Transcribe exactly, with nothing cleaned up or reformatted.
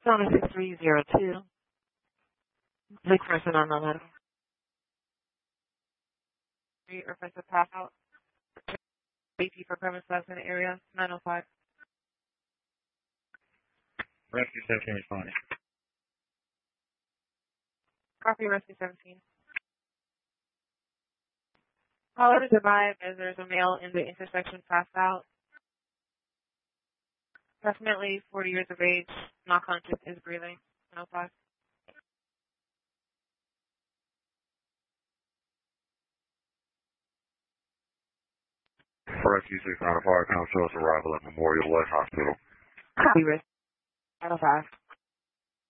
Zona six three zero two. Look person on the letter. Request a pass out. B P for premise last in the area. nine oh five. Rescue seventeen responding. Copy Rescue seventeen. Caller to survive as there's a male in the intersection passed out. Approximately forty years of age, not conscious, is breathing. nine oh five. Rescue six nine five, count shows arrival at Memorial West Hospital. Copy Rescue nine oh five.